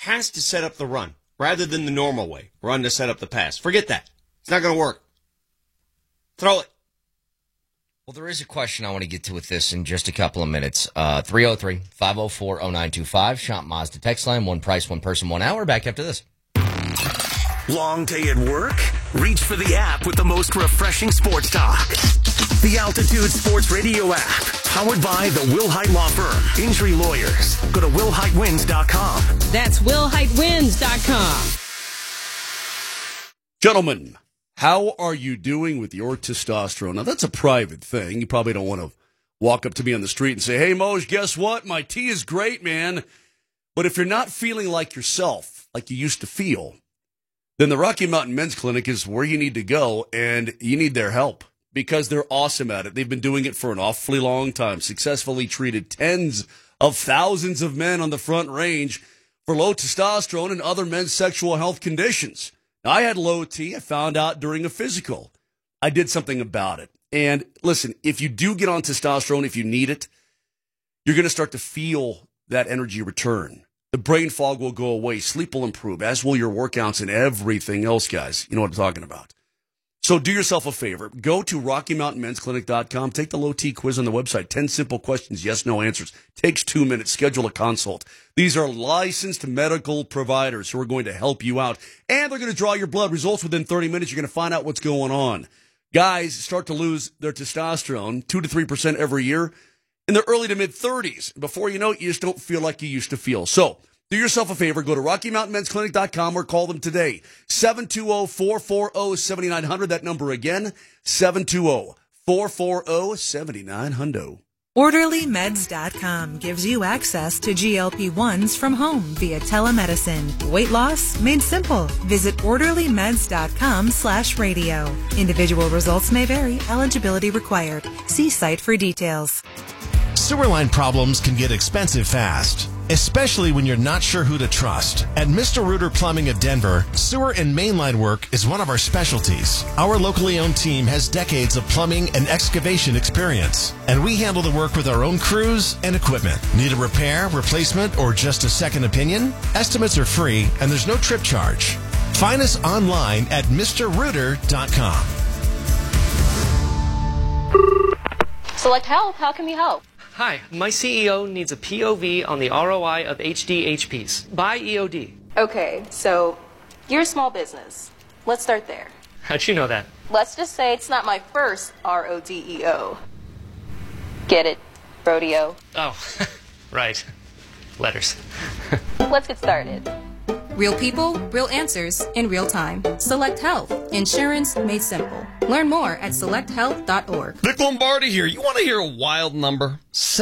has to set up the run rather than the normal way, run to set up the pass. Forget that. It's not going to work. Throw it. Well, there is a question I want to get to with this in just a couple of minutes. 303-504-0925. Shop Mazda text line. One price, one person, 1 hour. Back after this. Long day at work? Reach for the app with the most refreshing sports talk. The Altitude Sports Radio app. Powered by the Wilhite Law Firm. Injury lawyers. Go to WilhiteWins.com. That's WilhiteWins.com. Gentlemen, how are you doing with your testosterone? Now, that's a private thing. You probably don't want to walk up to me on the street and say, hey, Moj, guess what? My tea is great, man. But if you're not feeling like yourself, like you used to feel, then the Rocky Mountain Men's Clinic is where you need to go, and you need their help because they're awesome at it. They've been doing it for an awfully long time, successfully treated tens of thousands of men on the Front Range for low testosterone and other men's sexual health conditions. Now, I had low T. I found out during a physical. I did something about it. And listen, if you do get on testosterone, if you need it, you're going to start to feel that energy return. The brain fog will go away. Sleep will improve, as will your workouts and everything else, guys. You know what I'm talking about. So do yourself a favor. Go to RockyMountainMen'sClinic.com. Take the low T quiz on the website. 10 simple questions, yes, no answers. Takes 2 minutes. Schedule a consult. These are licensed medical providers who are going to help you out. And they're going to draw your blood results within 30 minutes. You're going to find out what's going on. Guys start to lose their testosterone 2 to 3% every year in their early to mid-30s. Before you know it, you just don't feel like you used to feel. So do yourself a favor. Go to RockyMountainMen'sClinic.com or call them today. 720-440-7900. That number again, 720-440-7900. OrderlyMeds.com gives you access to GLP-1s from home via telemedicine. Weight loss made simple. Visit OrderlyMeds.com/radio. Individual results may vary. Eligibility required. See site for details. Sewer line problems can get expensive fast, especially when you're not sure who to trust. At Mr. Reuter Plumbing of Denver, sewer and mainline work is one of our specialties. Our locally owned team has decades of plumbing and excavation experience, and we handle the work with our own crews and equipment. Need a repair, replacement, or just a second opinion? Estimates are free, and there's no trip charge. Find us online at MrReuter.com. Select Health, how can we help? Hi, my CEO needs a POV on the ROI of HDHPs. Buy EOD. Okay, so you're a small business. Let's start there. How'd you know that? Let's just say it's not my first RODEO. Get it? Rodeo. Oh, right. Letters. Let's get started. Real people, real answers in real time. Select Health. Insurance made simple. Learn more at selecthealth.org. Vic Lombardi here. You want to hear a wild number?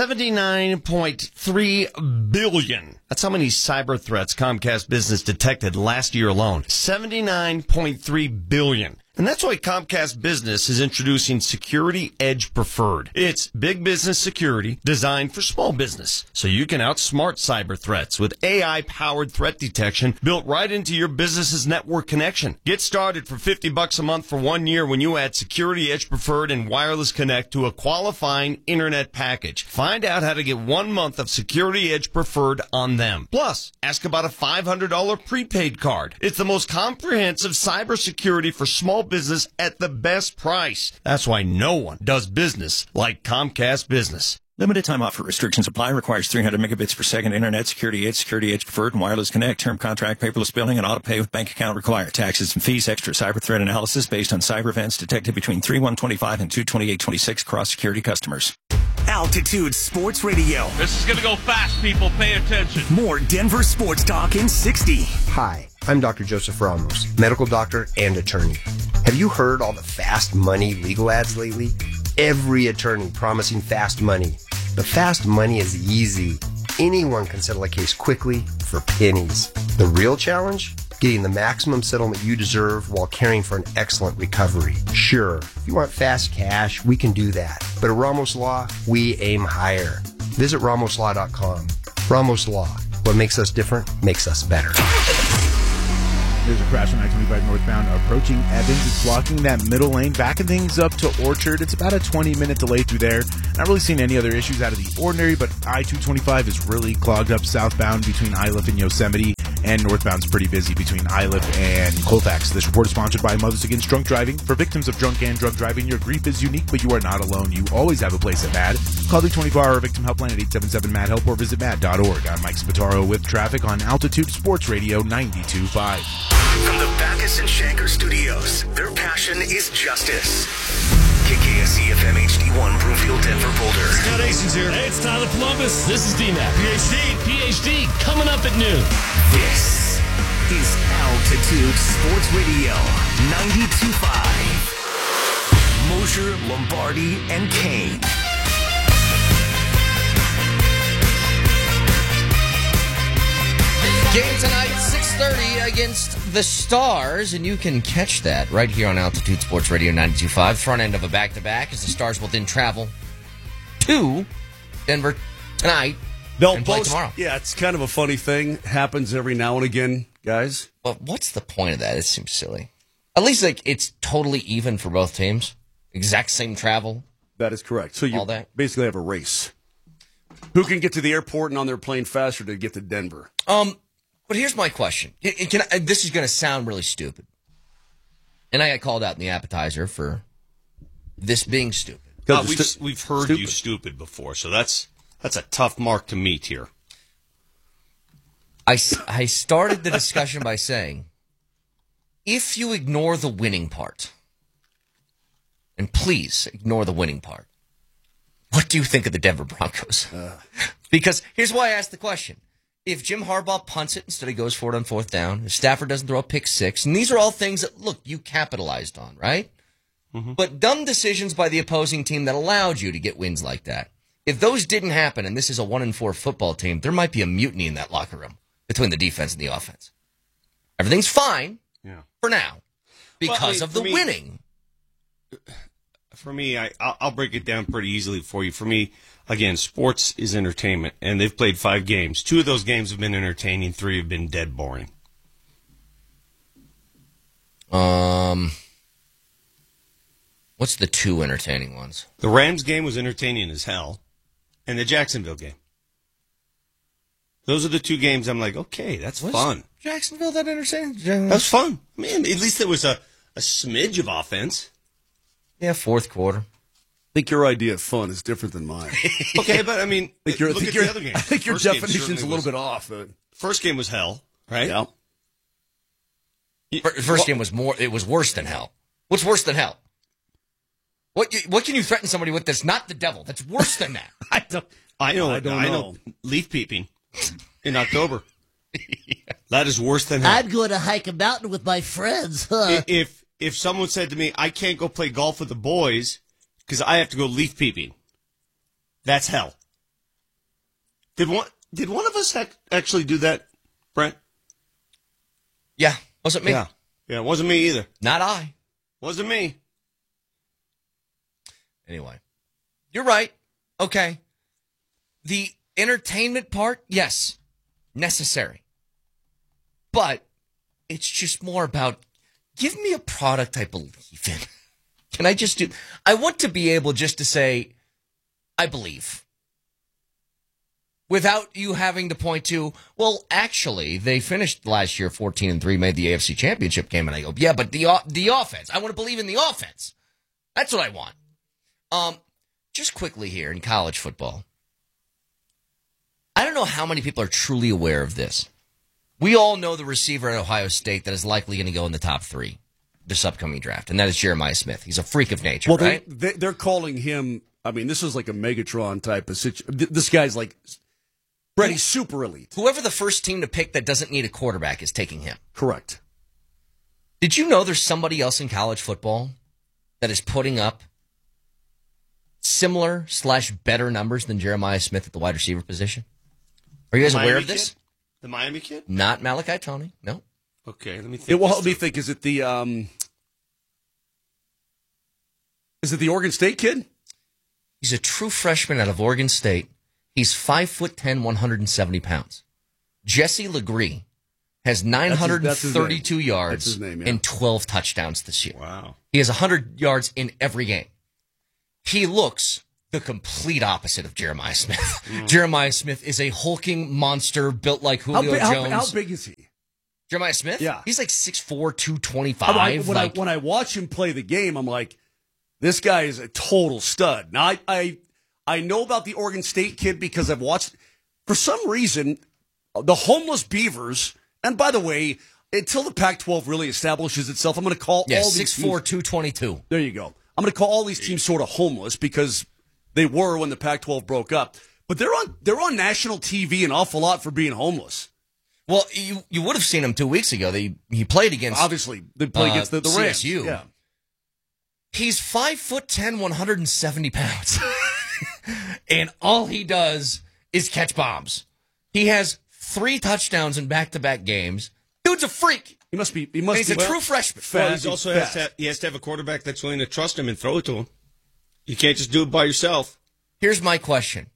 79.3 billion. That's how many cyber threats Comcast Business detected last year alone. 79.3 billion. And that's why Comcast Business is introducing Security Edge Preferred. It's big business security designed for small business, so you can outsmart cyber threats with AI-powered threat detection built right into your business's network connection. Get started for $50 a month for 1 year when you add Security Edge Preferred and Wireless Connect to a qualifying internet package. Find out how to get 1 month of Security Edge Preferred on them. Plus, ask about a $500 prepaid card. It's the most comprehensive cybersecurity for small business at the best price. That's why no one does business like Comcast Business. Limited time offer. Restrictions apply. Requires 300 megabits per second internet. Security Edge Preferred, and Wireless Connect. Term contract, paperless billing, and auto pay with bank account required. Taxes and fees. Extra cyber threat analysis based on cyber events detected between 3/1/25 and 2/28/26 across security customers. Altitude Sports Radio. This is going to go fast, people. Pay attention. More Denver sports talk in 60. Hi, I'm Dr. Joseph Ramos, medical doctor and attorney. Have you heard all the fast money legal ads lately? Every attorney promising fast money. But fast money is easy. Anyone can settle a case quickly for pennies. The real challenge? Getting the maximum settlement you deserve while caring for an excellent recovery. Sure, if you want fast cash, we can do that. But at Ramos Law, we aim higher. Visit RamosLaw.com. Ramos Law. What makes us different makes us better. There's a crash on I-25 northbound approaching Evans. It's blocking that middle lane, backing things up to Orchard. It's about a 20-minute delay through there. Not really seeing any other issues out of the ordinary, but I-225 is really clogged up southbound between Iliff and Yosemite. and northbound's pretty busy between Iliff and Colfax. This report is sponsored by Mothers Against Drunk Driving. For victims of drunk and drug driving, your grief is unique, but you are not alone. You always have a place at MAD. Call the 24-hour victim helpline at 877-MAD-HELP or visit MAD.org. I'm Mike Spataro with traffic on Altitude Sports Radio 92.5. From the Backus and Shanker studios, their passion is justice. KKSE FM HD1, Broomfield, Denver, Boulder. Scott Ason's here. Hey, it's Tyler Columbus. This is D-Mac. PhD, coming up at noon. This is Altitude Sports Radio 92.5. Mosher, Lombardi, and Kane. Game tonight, 6:30 against the Stars, and you can catch that right here on Altitude Sports Radio 92.5, front end of a back-to-back, as the Stars will then travel to Denver tonight and play tomorrow. Yeah, it's kind of a funny thing. Happens every now and again, guys. But what's the point of that? It seems silly. At least it's totally even for both teams. Exact same travel. That is correct. So you basically have a race. Who can get to the airport and on their plane faster to get to Denver? But here's my question. This is going to sound really stupid. And I got called out in the appetizer for this being stupid. We've heard you stupid before, so that's a tough mark to meet here. I started the discussion by saying, if you ignore the winning part, and please ignore the winning part, what do you think of the Denver Broncos? Because here's why I asked the question. If Jim Harbaugh punts it instead of goes for it on fourth down, if Stafford doesn't throw a pick six, and these are all things that, look, you capitalized on, right? Mm-hmm. But dumb decisions by the opposing team that allowed you to get wins like that. If those didn't happen, and this is a 1-4 football team, there might be a mutiny in that locker room between the defense and the offense. Everything's fine for now because of the winning. For me, I'll break it down pretty easily for you. For me, again, sports is entertainment, and they've played 5 games. 2 of those games have been entertaining. 3 have been dead boring. What's the 2 entertaining ones? The Rams game was entertaining as hell, and the Jacksonville game. Those are the 2 games I'm like, okay, that's fun. Jacksonville that entertaining? That was fun. I mean, at least there was a smidge of offense. Yeah, fourth quarter. I think your idea of fun is different than mine. Okay, but I mean, look at the other games. I think your definition's a little bit off. First game was hell, right? Yeah. First game was it was worse than hell. What's worse than hell? What can you threaten somebody with that's not the devil? That's worse than that. I know. Leaf peeping in October. That is worse than hell. I'm going to hike a mountain with my friends. Huh? If someone said to me, I can't go play golf with the boys because I have to go leaf peeping, that's hell. Did one of us actually do that, Brent? Yeah, wasn't me. Yeah, it wasn't me either. Not I. Wasn't me. Anyway, you're right. Okay. The entertainment part, yes, necessary. But it's just more about, give me a product I believe in. Can I just I want to be able just to say, I believe. Without you having to point to, well, actually, they finished last year 14-3, made the AFC Championship game, and I go, yeah, but the offense. I want to believe in the offense. That's what I want. Just quickly here in college football. I don't know how many people are truly aware of this. We all know the receiver at Ohio State that is likely going to go in the top 3 this upcoming draft, and that is Jeremiah Smith. He's a freak of nature, right? They're calling him, I mean, this is like a Megatron type of situation. This guy's like, Brett, he's super elite. Whoever the first team to pick that doesn't need a quarterback is taking him. Correct. Did you know there's somebody else in college football that is putting up similar/better numbers than Jeremiah Smith at the wide receiver position? Are you guys aware of this? The Miami kid? Not Malachi Tony, no. Okay, let me think. It will help me think. Is it the Oregon State kid? He's a true freshman out of Oregon State. He's 5'10", 170 pounds. Jesse Legree has 932 yards and 12 touchdowns this year. Wow. He has 100 yards in every game. He looks the complete opposite of Jeremiah Smith. Jeremiah Smith is a hulking monster built like Julio Jones. How big is he? Jeremiah Smith? Yeah. He's like 6'4", 225. When I watch him play the game, I'm like, this guy is a total stud. Now, I know about the Oregon State kid because I've watched, for some reason, the homeless Beavers, and by the way, until the Pac-12 really establishes itself, I'm going to call all these 6'4", 222. There you go. I'm going to call all these teams sort of homeless because they were when the Pac-12 broke up. But they're on national TV an awful lot for being homeless. Well, you would have seen him 2 weeks ago. He played against... Obviously, they played against the Rams. CSU. Yeah. He's 5'10", 170 pounds. And all he does is catch bombs. He has 3 touchdowns in back-to-back games. Dude's a freak. He must be. He's a true freshman. Well, he also has to have a quarterback that's willing to trust him and throw it to him. You can't just do it by yourself. Here's my question.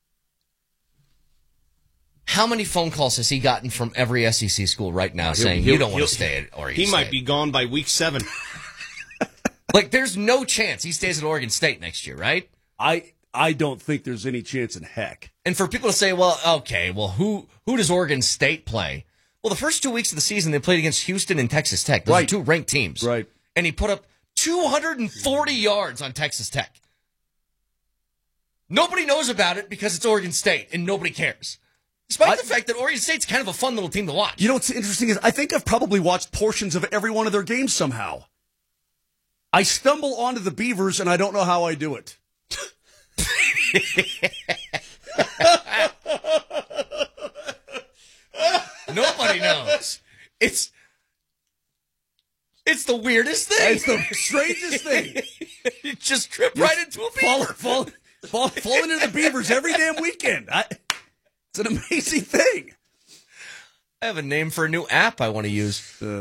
How many phone calls has he gotten from every SEC school right now saying you don't want to stay at Oregon State? He might be gone by week 7. Like, there's no chance he stays at Oregon State next year, right? I don't think there's any chance in heck. And for people to say, well, okay, well, who does Oregon State play? Well, the first 2 weeks of the season, they played against Houston and Texas Tech. Those are 2 ranked teams. Right. And he put up 240 yards on Texas Tech. Nobody knows about it because it's Oregon State, and nobody cares. Despite the fact that Oregon State's kind of a fun little team to watch. You know what's interesting is I think I've probably watched portions of every one of their games somehow. I stumble onto the Beavers, and I don't know how I do it. Nobody knows. It's the weirdest thing. It's the strangest thing. You just trip right into a beaver. Fall into the Beavers every damn weekend. It's an amazing thing. I have a name for a new app I want to use.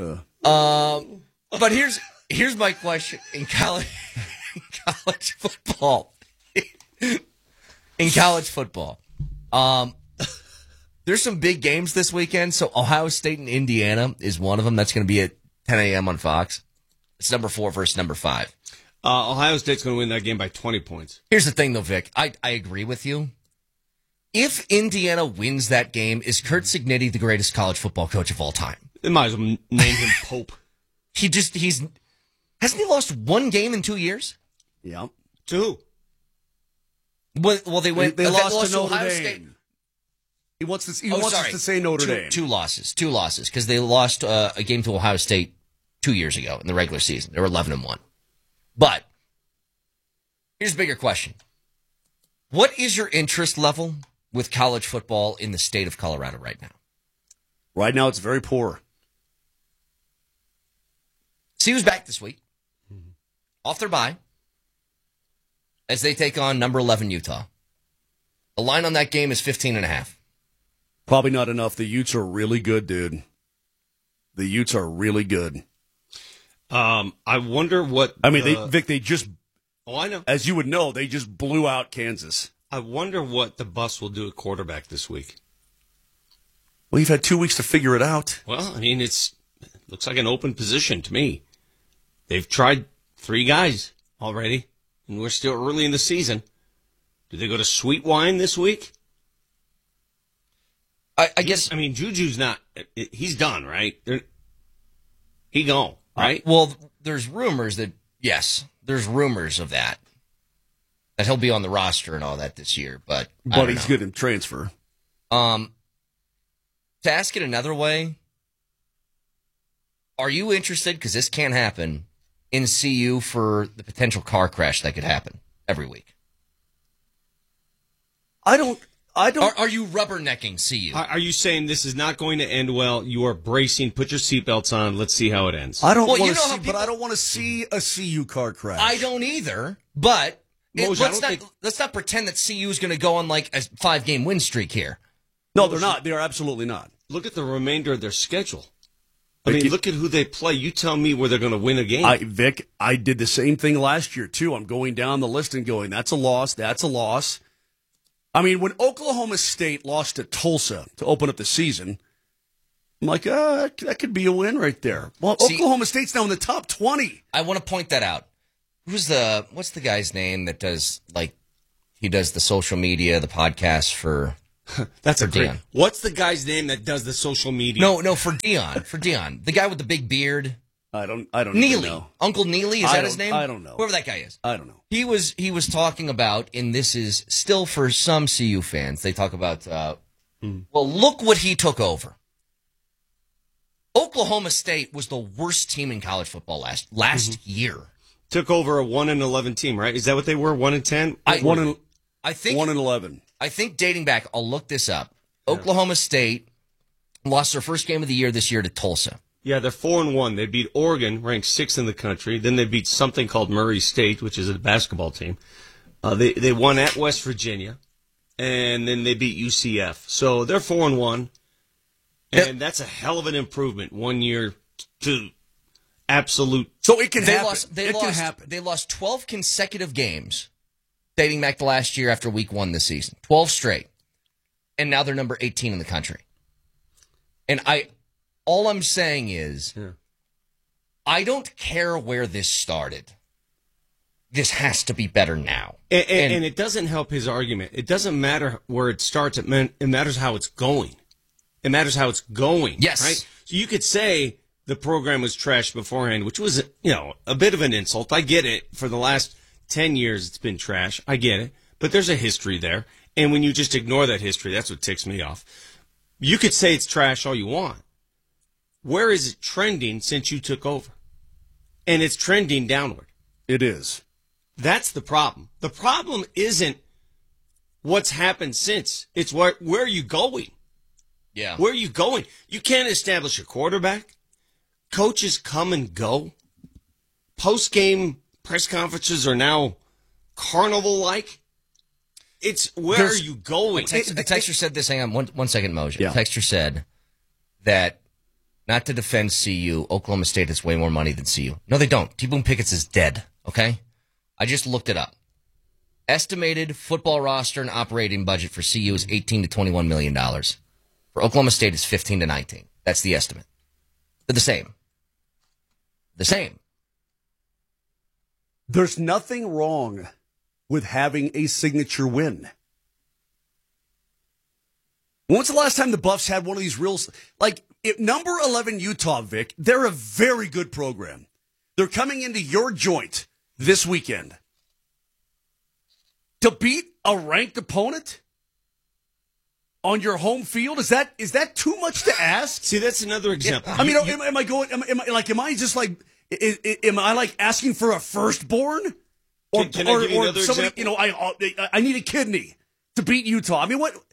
But here's my question in college football. In college football, there's some big games this weekend. So Ohio State and Indiana is one of them. That's going to be at 10 a.m. on Fox. It's number 4 versus number 5. Ohio State's going to win that game by 20 points. Here's the thing, though, Vic. I agree with you. If Indiana wins that game, is Kurt Cignetti the greatest college football coach of all time? They might as well name him Pope. Hasn't he lost 1 game in 2 years? Yeah. 2. Well, they lost to Notre Ohio Dame. State. He wants us to say Notre Dame. 2 losses, because they lost a game to Ohio State 2 years ago in the regular season. They were 11-1. But here's a bigger question. What is your interest level with college football in the state of Colorado right now? Right now, it's very poor. CU's back this week, off their bye, as they take on number 11 Utah. The line on that game is 15.5. Probably not enough. The Utes are really good, dude. The Utes are really good. I wonder what... Vic, they just... Oh, I know. As you would know, they just blew out Kansas. I wonder what the bus will do at quarterback this week. Well, you've had 2 weeks to figure it out. Well, I mean, it looks like an open position to me. They've tried 3 guys already, and we're still early in the season. Do they go to Sweet Wine this week? I guess... I mean, Juju's not... He's done, right? He gone, right? Well, there's rumors that... Yes, there's rumors of that he'll be on the roster and all that this year, but he's good in transfer. To ask it another way, are you interested, because this can't happen, in CU for the potential car crash that could happen every week? I don't. Are you rubbernecking CU? Are you saying this is not going to end well? You are bracing. Put your seatbelts on. Let's see how it ends. I don't want to see, but I don't want to see a CU car crash. I don't either. But let's not pretend that CU is going to go on like a 5-game win streak here. No, they're not. They are absolutely not. Look at the remainder of their schedule. I mean, look at who they play. You tell me where they're going to win a game. Vic, I did the same thing last year, too. I'm going down the list and going, that's a loss, that's a loss. I mean, when Oklahoma State lost to Tulsa to open up the season, I'm like, that could be a win right there. Well, Oklahoma State's now in the top 20. I want to point that out. What's the guy's name that does, he does the social media, the podcast for That's For a great. Deion. What's the guy's name that does the social media? No, for Deion. The guy with the big beard. I don't even Neely. know. Uncle Neely, is that his name? I don't know. Whoever that guy is. I don't know. He was talking about, and this is still for some CU fans, they talk about, well, look what he took over. Oklahoma State was the worst team in college football last year. Took over a 1-11 team, right? Is that what they were? 1-10? I think 1-11. I think dating back, I'll look this up. Oklahoma State lost their first game of the year this year to Tulsa. Yeah, they're 4-1. They beat Oregon, ranked 6th in the country. Then they beat something called Murray State, which is a basketball team. They won at West Virginia, and then they beat UCF. So they're 4-1, and that's a hell of an improvement 1 year to absolute. So it can happen. It can happen. They lost 12 consecutive games dating back to last year after week 1 this season. 12 straight. And now they're number 18 in the country. And all I'm saying is, I don't care where this started. This has to be better now. And it doesn't help his argument. It doesn't matter where it starts. It matters how it's going. It matters how it's going. Yes. Right? So you could say the program was trashed beforehand, which was, a bit of an insult. I get it. For the last 10 years, it's been trash. I get it. But there's a history there. And when you just ignore that history, that's what ticks me off. You could say it's trash all you want. Where is it trending since you took over? And it's trending downward. It is. That's the problem. The problem isn't what's happened since. It's where are you going? Yeah. Where are you going? You can't establish a quarterback. Coaches come and go. Post-game press conferences are now carnival-like. It's where are you going? A texter said this. Hang on one second, Moj. Yeah. A texter said that, not to defend CU, Oklahoma State has way more money than CU. No, they don't. T-Boone Pickett's is dead, okay? I just looked it up. Estimated football roster and operating budget for CU is $18 to $21 million. For Oklahoma State, it's 15 to 19. That's the estimate. They're the same. The same. There's nothing wrong with having a signature win. When's the last time the Buffs had one of these real, number 11 Utah, Vic, they're a very good program. They're coming into your joint this weekend. To beat a ranked opponent on your home field, is that too much to ask? See, that's another example. I mean, am I like asking for a firstborn? Or, can I give you another somebody, example? I need a kidney to beat Utah. I mean, what?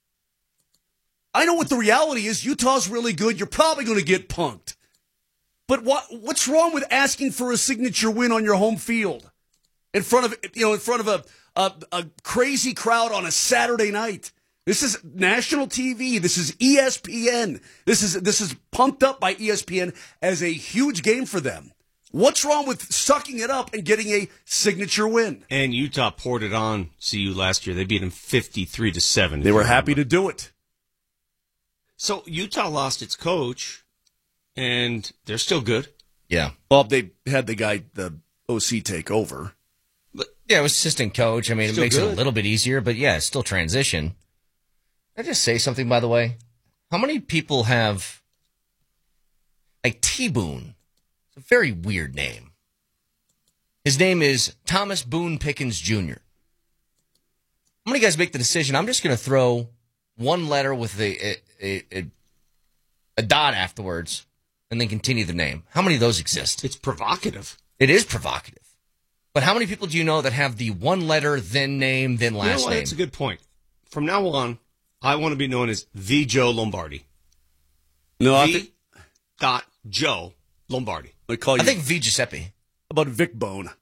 I know what the reality is. Utah's really good. You're probably going to get punked. But what's wrong with asking for a signature win on your home field in front of a crazy crowd on a Saturday night? This is national TV. This is ESPN. This is pumped up by ESPN as a huge game for them. What's wrong with sucking it up and getting a signature win? And Utah poured it on CU last year. They beat them 53-7. They were happy to do it. So Utah lost its coach, and they're still good. Yeah. Well, they had the OC take over. But yeah, it was assistant coach. I mean, it makes it a little bit easier, but yeah, it's still transition. Can I just say something, by the way? How many people have, T-Boone? It's a very weird name. His name is Thomas Boone Pickens Jr. How many guys make the decision? I'm just going to throw one letter with a dot afterwards and then continue the name. How many of those exist? It's provocative. It is provocative. But how many people do you know that have the one letter, then name, then last name? That's a good point. From now on, I want to be known as the Joe Lombardi. No, Joe Lombardi. I call you. I think V Giuseppe. How about Vic Bone?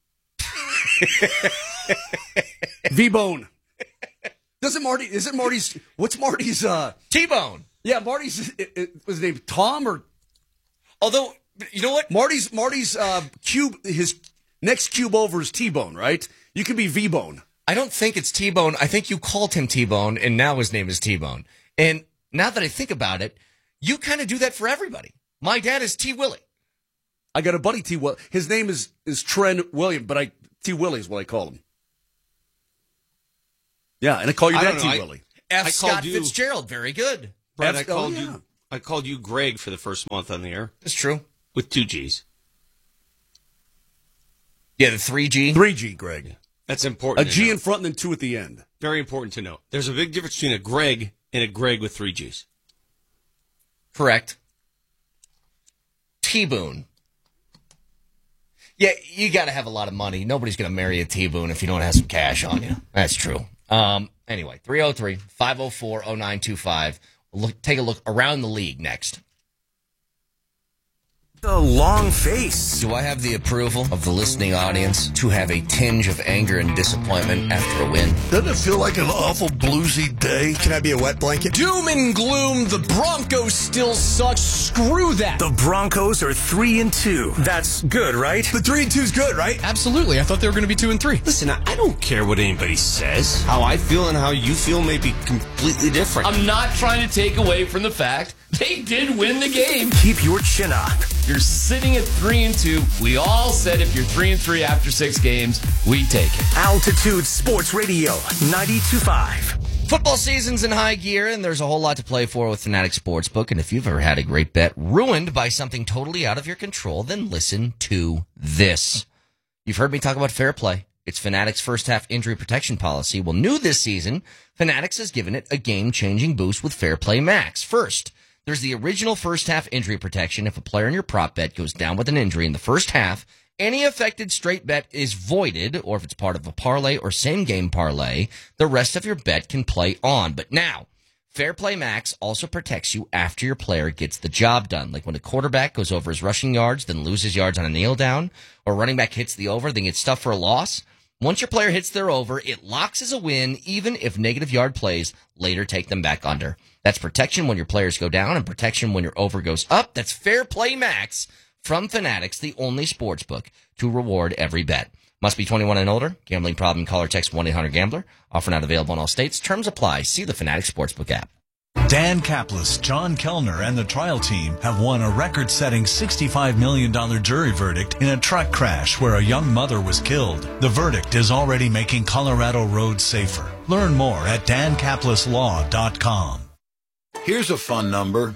V Bone. Isn't Marty's, what's Marty's, T-Bone. Yeah, Marty's, was his name Tom or? Although, you know what? Marty's, cube, his next cube over is T-Bone, right? You can be V-Bone. I don't think it's T-Bone. I think you called him T-Bone, and now his name is T-Bone. And now that I think about it, you kind of do that for everybody. My dad is T. Willie. I got a buddy T. Willie. His name is Trent William, but T. Willie is what I call him. Yeah, and I call your dad T. Willie. F. Scott Fitzgerald. Very good. Brad, I called you Greg for the first month on the air. That's true. With 2 G's. Yeah, the 3G. 3G, Greg. That's important. A G in front and then 2 at the end. Very important to know. There's a big difference between a Greg and a Greg with 3 G's. Correct. T-Boone. Yeah, you got to have a lot of money. Nobody's going to marry a T-Boone if you don't have some cash on you. That's true. Anyway, 303-504-0925. Take a look around the league next. The long face. Do I have the approval of the listening audience to have a tinge of anger and disappointment after a win? Doesn't it feel like an awful bluesy day? Can I be a wet blanket? Doom and gloom. The Broncos still suck. Screw that. The Broncos are 3-2. That's good, right? The 3-2 is good, right? Absolutely. I thought they were going to be 2-3. Listen, I don't care what anybody says. How I feel and how you feel may be completely different. I'm not trying to take away from the fact they did win the game. Keep your chin up. You're sitting at 3-2. We all said if you're 3-3 after 6 games, we take it. Altitude Sports Radio 92.5. Football season's in high gear, and there's a whole lot to play for with Fanatics Sportsbook. And if you've ever had a great bet ruined by something totally out of your control, then listen to this. You've heard me talk about fair play. It's Fanatics' first half injury protection policy. Well, new this season, Fanatics has given it a game-changing boost with Fair Play Max. First, there's the original first half injury protection. If a player in your prop bet goes down with an injury in the first half, any affected straight bet is voided, or if it's part of a parlay or same game parlay, the rest of your bet can play on. But now, Fair Play Max also protects you after your player gets the job done. Like when a quarterback goes over his rushing yards, then loses yards on a kneel down, or running back hits the over, then gets stuffed for a loss. Once your player hits their over, it locks as a win, even if negative yard plays later take them back under. That's protection when your players go down and protection when your over goes up. That's Fair Play Max from Fanatics, the only sportsbook to reward every bet. Must be 21 and older. Gambling problem, call or text 1-800-GAMBLER. Offer not available in all states. Terms apply. See the Fanatics Sportsbook app. Dan Kaplis, John Kellner, and the trial team have won a record-setting $65 million jury verdict in a truck crash where a young mother was killed. The verdict is already making Colorado roads safer. Learn more at dankapleslaw.com. Here's a fun number,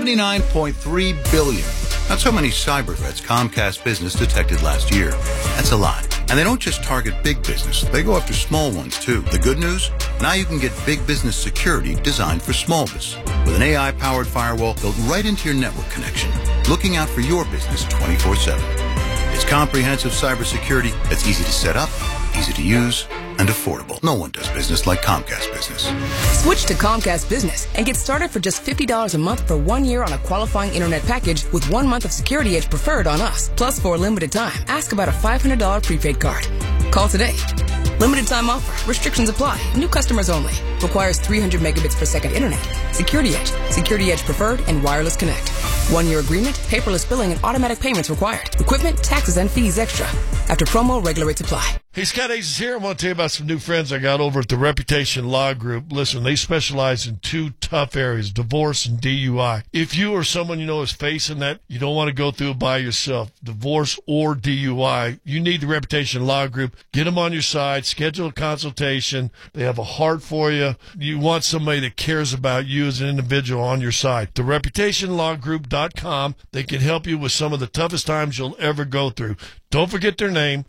79.3 billion. That's how many cyber threats Comcast Business detected last year. That's a lot. And they don't just target big business. They go after small ones, too. The good news? Now you can get big business security designed for small business. With an AI-powered firewall built right into your network connection, looking out for your business 24/7. It's comprehensive cybersecurity that's easy to set up, easy to use, and affordable. No one does business like Comcast Business. Switch to Comcast Business and get started for just $50 a month for 1 year on a qualifying internet package with 1 month of Security Edge Preferred on us. Plus, for a limited time, ask about a $500 prepaid card. Call today. Limited time offer. Restrictions apply. New customers only. Requires 300 megabits per second internet. Security Edge. Security Edge Preferred and Wireless Connect. 1 year agreement, paperless billing, and automatic payments required. Equipment, taxes, and fees extra. After promo, regular rates apply. Hey, Scott Hayes is here. I want to tell you about some new friends I got over at the Reputation Law Group. Listen, they specialize in 2 tough areas, divorce and DUI. If you or someone you know is facing that, you don't want to go through it by yourself, divorce or DUI, you need the Reputation Law Group. Get them on your side, schedule a consultation. They have a heart for you. You want somebody that cares about you as an individual on your side. TheReputationLawGroup.com. They can help you with some of the toughest times you'll ever go through. Don't forget their name,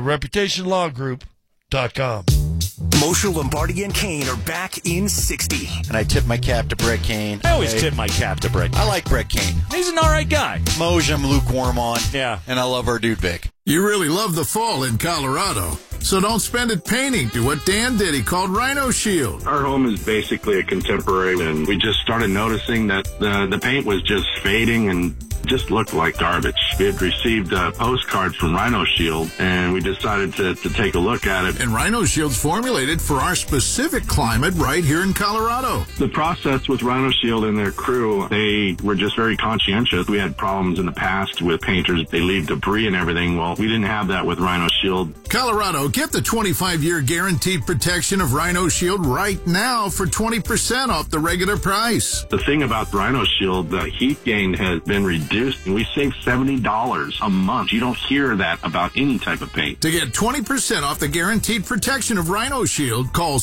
TheReputationLawGroup.com. Moshe, Lombardi, and Kane are back in 60. And I tip my cap to Brett Kane. I always tip my cap to Brett Kane. I like Brett Kane. He's an all right guy. Moshe, I'm lukewarm on. Yeah. And I love our dude Vic. You really love the fall in Colorado. So don't spend it painting. Do what Dan did. He called Rhino Shield. Our home is basically a contemporary, and we just started noticing that the paint was just fading and just looked like garbage. We had received a postcard from Rhino Shield, and we decided to take a look at it. And Rhino Shield's formulated for our specific climate right here in Colorado. The process with Rhino Shield and their crew, they were just very conscientious. We had problems in the past with painters. They leave debris and everything. Well, we didn't have that with Rhino Shield. Colorado, get the 25-year guaranteed protection of Rhino Shield right now for 20% off the regular price. The thing about Rhino Shield, the heat gain has been reduced reduced, and we save $70 a month. You don't hear that about any type of paint. To get 20% off the guaranteed protection of Rhino Shield, call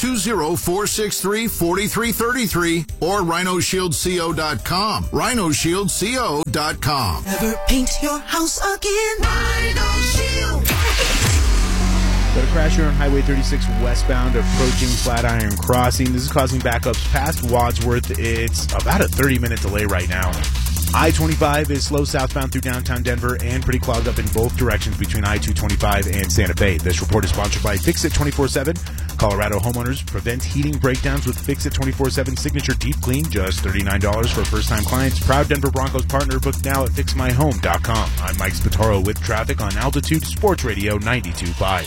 720-463-4333 or rhinoshieldco.com. rhinoshieldco.com. Never paint your house again. Rhino Shield. Got a crash here on Highway 36 westbound approaching Flatiron Crossing. This is causing backups past Wadsworth. It's about a 30-minute delay right now. I-25 is slow southbound through downtown Denver and pretty clogged up in both directions between I-225 and Santa Fe. This report is sponsored by Fix It 24/7. Colorado homeowners prevent heating breakdowns with Fix It 24/7 Signature Deep Clean. Just $39 for first-time clients. Proud Denver Broncos partner. Book now at fixmyhome.com. I'm Mike Spataro with traffic on Altitude Sports Radio 92.5.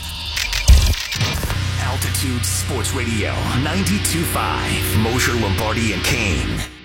Altitude Sports Radio 92.5. Mosher, Lombardi, and Kane.